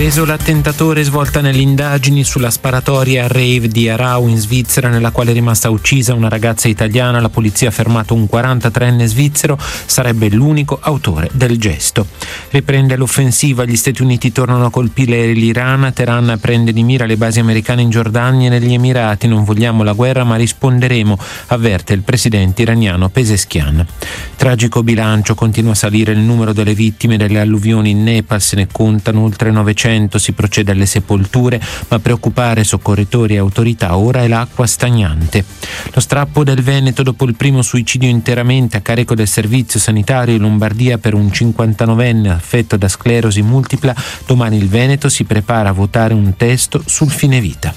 Preso l'attentatore, svolta nelle indagini sulla sparatoria a rave di Aarau in Svizzera, nella quale è rimasta uccisa una ragazza italiana. La polizia ha fermato un 43enne svizzero, sarebbe l'unico autore del gesto. Riprende l'offensiva, gli Stati Uniti tornano a colpire l'Iran, Teheran prende di mira le basi americane in Giordania e negli Emirati. Non vogliamo la guerra ma risponderemo, avverte il presidente iraniano Pezeshkian. Tragico bilancio, continua a salire il numero delle vittime delle alluvioni in Nepal, se ne contano oltre 900. Si procede alle sepolture, ma a preoccupare soccorritori e autorità ora è l'acqua stagnante. Lo strappo del Veneto dopo il primo suicidio interamente a carico del servizio sanitario in Lombardia per un 59enne affetto da sclerosi multipla. Domani il Veneto si prepara a votare un testo sul fine vita.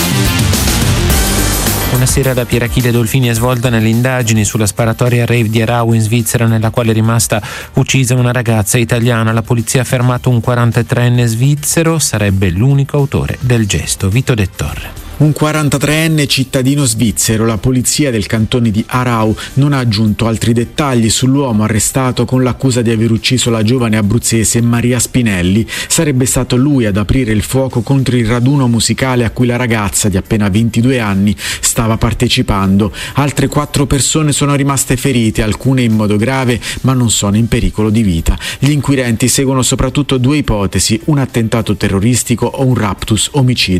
Una sera da Pierachille Dolfini è svolta nelle indagini sulla sparatoria rave di Aarau in Svizzera, nella quale è rimasta uccisa una ragazza italiana. La polizia ha fermato un 43enne svizzero, sarebbe l'unico autore del gesto. Vito De Torre. Un 43enne cittadino svizzero. La polizia del cantone di Aarau non ha aggiunto altri dettagli sull'uomo arrestato con l'accusa di aver ucciso la giovane abruzzese Maria Spinelli. Sarebbe stato lui ad aprire il fuoco contro il raduno musicale a cui la ragazza di appena 22 anni stava partecipando. Altre 4 persone sono rimaste ferite, alcune in modo grave, ma non sono in pericolo di vita. Gli inquirenti seguono soprattutto 2 ipotesi: un attentato terroristico o un raptus omicidio.